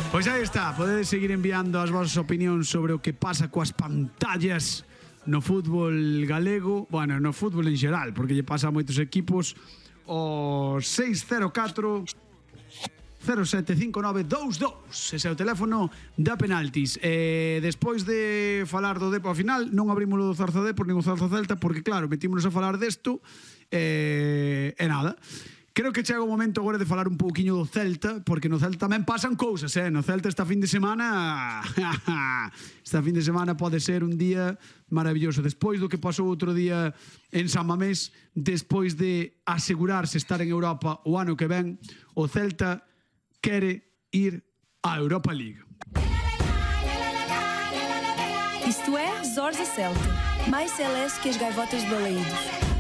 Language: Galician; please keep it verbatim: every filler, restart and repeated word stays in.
Pois aí está, podedes seguir enviando as vosas opinións sobre o que pasa coas pantallas no fútbol galego, bueno, no fútbol en xeral, porque lle pasa a moitos equipos, o seis cero catro cero sete cinco nove dous dous, ese é o teléfono da Penaltis. E despois de falar do Depo ao final, non abrimos o do Zarza Depor nin o Zarza Celta, porque claro, metímonos a falar desto e, e nada. Creo que chega o momento agora de falar un pouquiño do Celta, porque no Celta tamén pasan cousas, eh? No Celta esta fin de semana esta fin de semana pode ser un día maravilloso. Despois do que pasou outro día en San Mamés, despois de asegurarse estar en Europa o ano que ven, o Celta quere ir á Europa League. Isto é Zorza Celta, mais celeste que as gaivotas de Balaídos.